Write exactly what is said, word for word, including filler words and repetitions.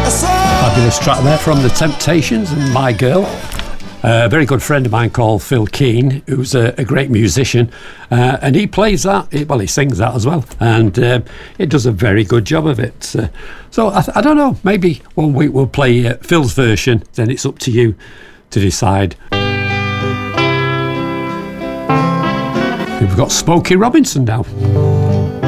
Fabulous track there from The Temptations and My Girl. Uh, a very good friend of mine called Phil Keane, who's a, a great musician, uh, and he plays that, he, well he sings that as well, and uh, it does a very good job of it. Uh, so I, I don't know, maybe one week we'll play uh, Phil's version, then it's up to you to decide. We've got Smokey Robinson now.